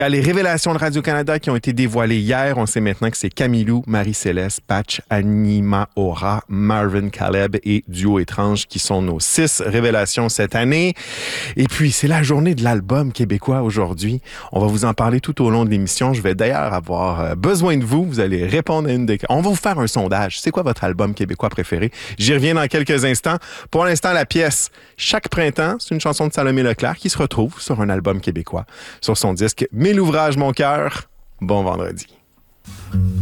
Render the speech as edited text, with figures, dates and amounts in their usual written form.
Les révélations de Radio-Canada qui ont été dévoilées hier, on sait maintenant que c'est Camilou, Marie-Céleste, Patch, Anima Aura, Marvin Caleb et Duo Étrange qui sont nos 6 révélations cette année. Et puis, c'est la journée de l'album québécois aujourd'hui. On va vous en parler tout au long de l'émission. Je vais d'ailleurs avoir besoin de vous. Vous allez répondre à une des... On va vous faire un sondage. C'est quoi votre album québécois préféré? J'y reviens dans quelques instants. Pour l'instant, la pièce Chaque printemps, c'est une chanson de Salomé Leclerc qui se retrouve sur un album québécois, sur son disque L'ouvrage, mon cœur. Bon vendredi.